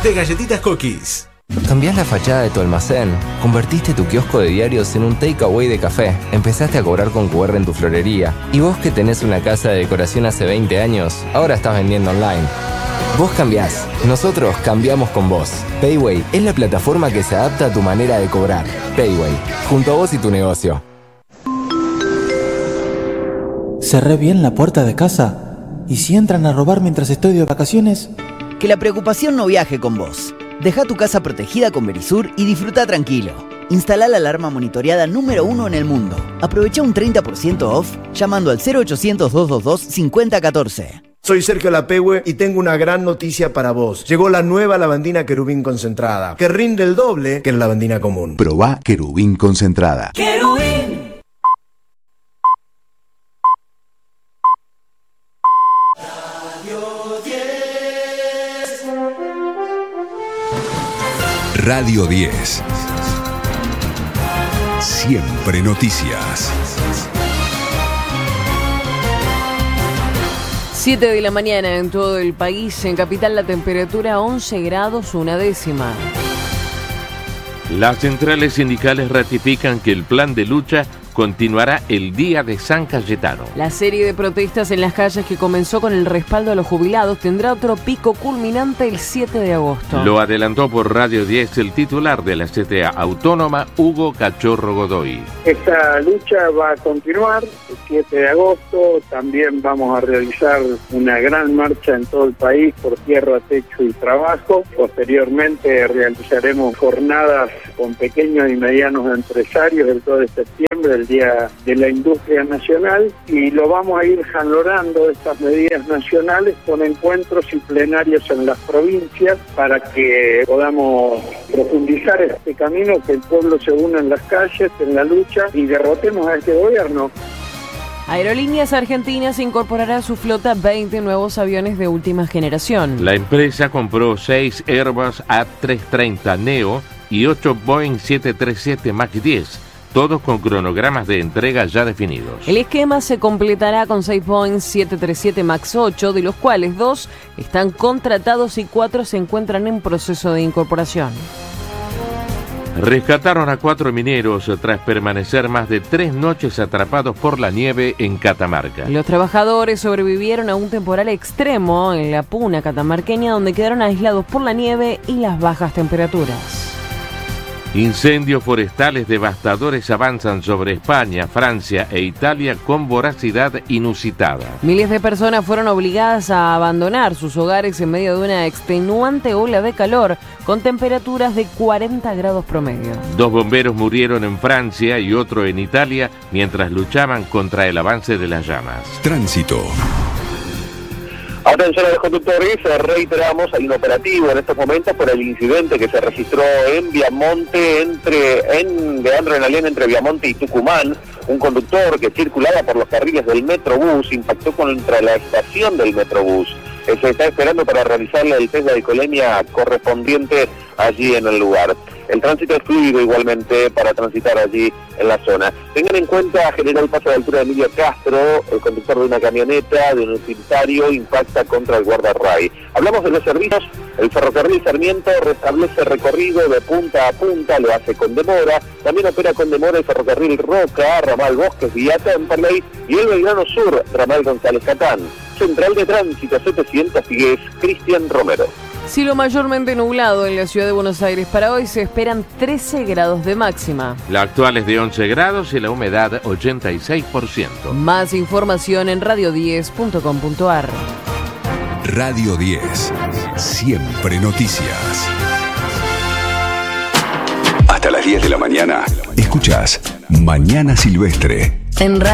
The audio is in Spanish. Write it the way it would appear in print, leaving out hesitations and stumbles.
de Galletitas Cookies. Cambiás la fachada de tu almacén, convertiste tu kiosco de diarios en un takeaway de café, empezaste a cobrar con QR en tu florería, y vos que tenés una casa de decoración hace 20 años, ahora estás vendiendo online. Vos cambiás, nosotros cambiamos con vos. Payway es la plataforma que se adapta a tu manera de cobrar. Payway, junto a vos y tu negocio. ¿Cerré bien la puerta de casa? ¿Y si entran a robar mientras estoy de vacaciones? Que la preocupación no viaje con vos. Deja tu casa protegida con Verisur y disfruta tranquilo. Instala la alarma monitoreada número 1 en el mundo. Aprovecha un 30% off llamando al 0800-222-5014. Soy Sergio Lapehue y tengo una gran noticia para vos. Llegó la nueva lavandina Querubín concentrada, que rinde el doble que la lavandina común. Probá Querubín concentrada. ¡Querubín! Radio 10. Siempre noticias. 7 de la mañana en todo el país. En Capital la temperatura 11 grados una décima. Las centrales sindicales ratifican que el plan de lucha continuará el día de San Cayetano. La serie de protestas en las calles que comenzó con el respaldo a los jubilados tendrá otro pico culminante el 7 de agosto. Lo adelantó por Radio 10 el titular de la CTA Autónoma, Hugo Cachorro Godoy. Esta lucha va a continuar el 7 de agosto. También vamos a realizar una gran marcha en todo el país por tierra, techo y trabajo. Posteriormente realizaremos jornadas con pequeños y medianos empresarios el 2 de septiembre, el Día de la Industria Nacional, y lo vamos a ir jalonando estas medidas nacionales con encuentros y plenarios en las provincias para que podamos profundizar este camino, que el pueblo se una en las calles, en la lucha, y derrotemos a este gobierno. Aerolíneas Argentinas incorporará a su flota 20 nuevos aviones de última generación. La empresa compró 6 Airbus A330 Neo y 8 Boeing 737 MAX 10. Todos con cronogramas de entrega ya definidos. El esquema se completará con 6 Boeing 737 MAX 8, de los cuales 2 están contratados y 4 se encuentran en proceso de incorporación. Rescataron a 4 mineros tras permanecer más de 3 noches atrapados por la nieve en Catamarca. Los trabajadores sobrevivieron a un temporal extremo en la Puna catamarqueña, donde quedaron aislados por la nieve y las bajas temperaturas. Incendios forestales devastadores avanzan sobre España, Francia e Italia con voracidad inusitada. Miles de personas fueron obligadas a abandonar sus hogares en medio de una extenuante ola de calor con temperaturas de 40 grados promedio. 2 bomberos murieron en Francia y otro en Italia mientras luchaban contra el avance de las llamas. Tránsito. Atención a los conductores, reiteramos, hay un operativo en estos momentos por el incidente que se registró en Viamonte, Leandro Enalén, entre Viamonte y Tucumán. Un conductor que circulaba por los carriles del Metrobús impactó contra la estación del Metrobús. Se está esperando para realizarle el test de alcoholemia correspondiente allí en el lugar. El tránsito es fluido igualmente para transitar allí en la zona. Tengan en cuenta, General Paso de Altura de Emilio Castro, el conductor de una camioneta, de un utilitario, impacta contra el guardarray. Hablamos de los servicios. El ferrocarril Sarmiento restablece recorrido de punta a punta, lo hace con demora. También opera con demora el ferrocarril Roca, ramal Bosques vía Temperley, y el Belgrano Sur, ramal González Catán. Central de Tránsito 710, Cristian Romero. Cielo mayormente nublado en la ciudad de Buenos Aires. Para hoy se esperan 13 grados de máxima. La actual es de 11 grados y la humedad 86%. Más información en radio10.com.ar. Radio 10. Siempre noticias. Hasta las 10 de la mañana. Escuchás Mañana Silvestre. En